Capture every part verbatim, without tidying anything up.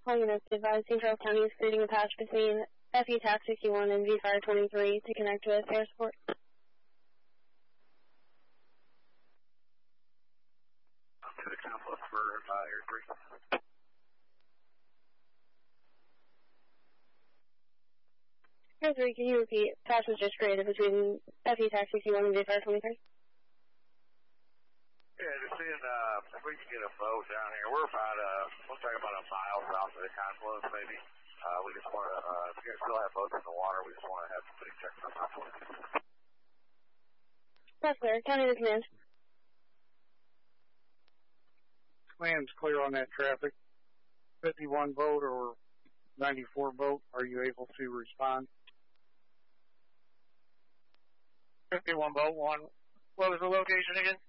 All units advise Saint Charles County is creating a patch between F E TAC sixty-one and V Fire twenty-three to connect with air support. To the complex for uh, Air three. Air three, can you repeat? Patch was just created between F E TAC sixty-one and V Fire twenty-three. Yeah, just seeing uh, if we can get a boat down here. We're about, uh, looks like about a mile south of the confluence, maybe. Uh, we just want to, uh, if you guys still have boats in the water, we just want to have somebody check them out for us. That's clear. County to command. Command's clear on that traffic. fifty-one boat or ninety-four boat, are you able to respond? fifty-one boat one. What was the location again?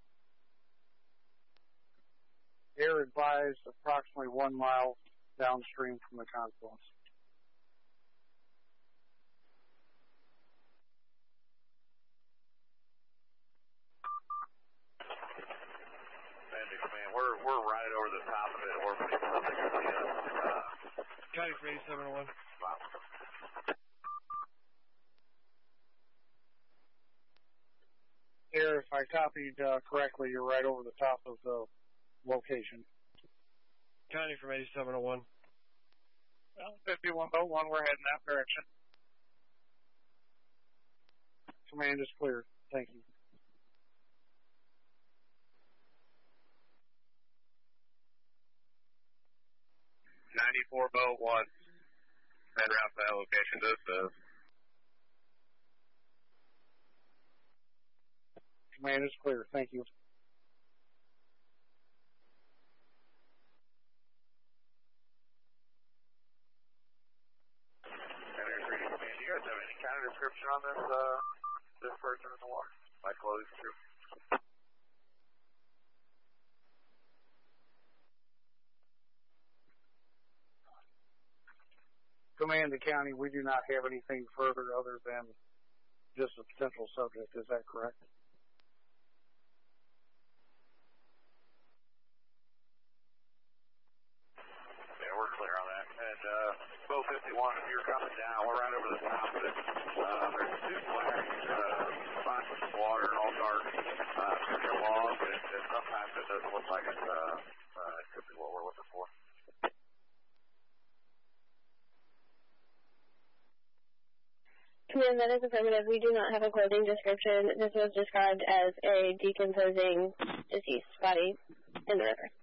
Air advised approximately one mile downstream from the confluence. Bandit Command, we're we're right over the top of it. We're pretty close to uh, County for eighty-seven oh one. wow. Air, if I copied uh, correctly, you're right over the top of the location. County from eighty-seven oh one. Well, fifty-one boat one, we're heading that direction. Command is clear. Thank you. ninety-four boat one. Head route to that location. This is. Command is clear. Thank you. Do you guys have any kind of description on this uh, this person in the water? My clothes too. Command to County, we do not have anything further other than just a potential subject. Is that correct? Yeah, we're clear on that. And uh, boat fifty-one, if you're coming down, we're right over the top of it. Uh, there's two flags, uh, spots with some water and all dark. Uh, pretty long, and, and sometimes it doesn't look like it's, uh, uh, it could be what we're looking for. Command, that is affirmative. We do not have a clothing description. This was described as a decomposing deceased body in the river.